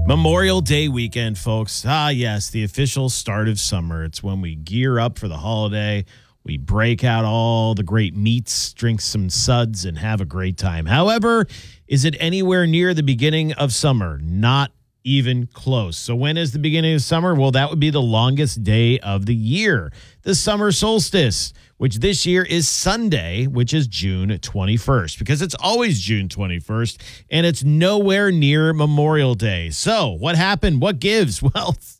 Memorial Day weekend, folks. Ah, yes, the official start of summer. It's when we gear up for the holiday. We break out all the great meats, drink some suds, and have a great time. However, is it anywhere near the beginning of summer? Not even close. So when is the beginning of summer? Well, that would be the longest day of the year, the summer solstice, which this year is Sunday, which is June 21st, because it's always June 21st, and it's nowhere near Memorial Day. So what happened? What gives? Well,